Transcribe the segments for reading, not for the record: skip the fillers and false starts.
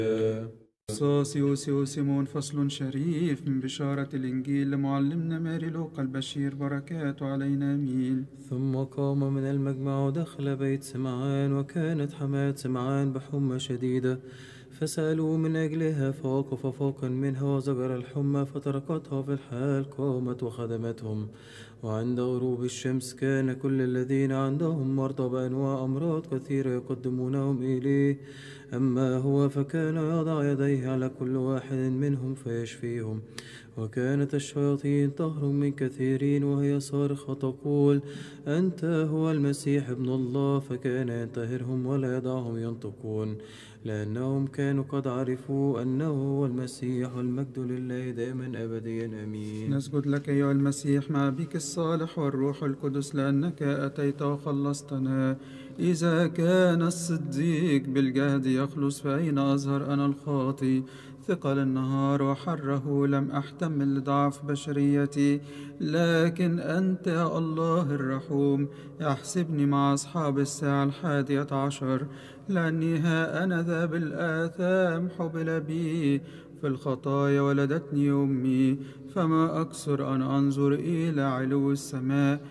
سوسيو سيمون فصل شريف من بشارة الإنجيل لمعلمنا ماري لوقا البشير بركاته علينا آمين. ثم قام من المجمع ودخل بيت سمعان، وكانت حماة سمعان بحمى شديدة، فسألوا من أجلها، فوقف فوقا منها وزجر الحمى، فتركتها في الحال، قامت وخدمتهم. وعند غروب الشمس كان كل الذين عندهم مرضى بأنواع أمراض كثيرة يقدمونهم إليه، أما هو فكان يضع يديه على كل واحد منهم فيشفيهم. وكانت الشياطين تهرب من كثيرين وهي صارخة تقول: أنت هو المسيح ابن الله، فكان ينتهرهم ولا يدعهم ينطقون، لأنهم كانوا قد عرفوا أنه هو المسيح. والمجد لله دائما أبديا آمين. نسجد لك أيها المسيح مع بك الصالح والروح القدس، لأنك أتيت وخلصتنا. إذا كان الصديق بالجهد يخلص، فأين أظهر أنا الخاطي؟ ثقل النهار وحره لم أحتمل لضعف بشريتي، لكن أنت يا الله الرحوم احسبني مع أصحاب الساعة 11، لأني ها أنا ذا بالآثام حبل بي، في الخطايا ولدتني أمي. فما أكثر أن أنظر إلى علو السماء،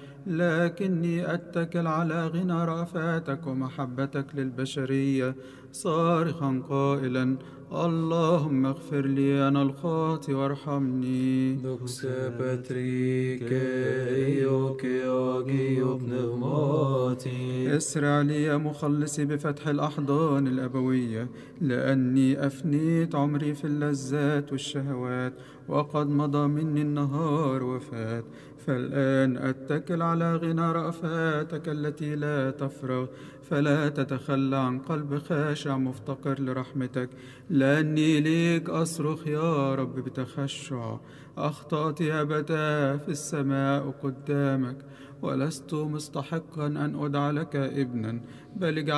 لكني أتكل على غنى رأفاتك ومحبتك للبشرية، صارخا قائلا: اللهم اغفر لي أنا الخاطئ وارحمني. دوكسا باتريك إيوكي أوغيو بنغماتي. اسرع لي يا مخلصي بفتح الأحضان الأبوية، لأني أفنيت عمري في اللذات والشهوات، وقد مضى مني النهار وفات. فالآن أتكل على غنى رأفاتك التي لا تفرغ، فلا تتخلى عن قلب خاشع مفتقر لرحمتك، لأني ليك أصرخ يا رب بتخشع. أخطأت يا أبتاه في السماء قدامك، ولست مستحقا أن أدعى لك ابنا، بل